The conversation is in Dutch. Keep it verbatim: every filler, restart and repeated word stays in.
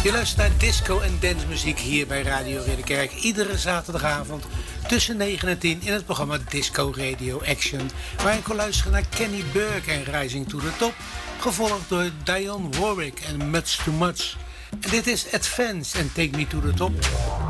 Je luistert naar disco en dancemuziek hier bij Radio Ridderkerk. Iedere zaterdagavond tussen negen en tien in het programma Disco Radio Action. Waar je kan luisteren naar Kenny Burke en Rising to the Top. Gevolgd door Dionne Warwick en Much Too Much. En dit is Advance en Take Me to the Top.